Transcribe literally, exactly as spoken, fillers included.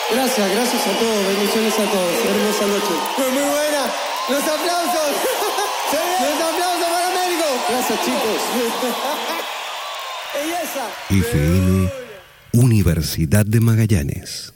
Gracias, gracias a todos, bendiciones a todos. Hermosa noche. Fue muy buena. Los aplausos. Los aplausos para Américo. Gracias, chicos. Belleza. F M Universidad de Magallanes.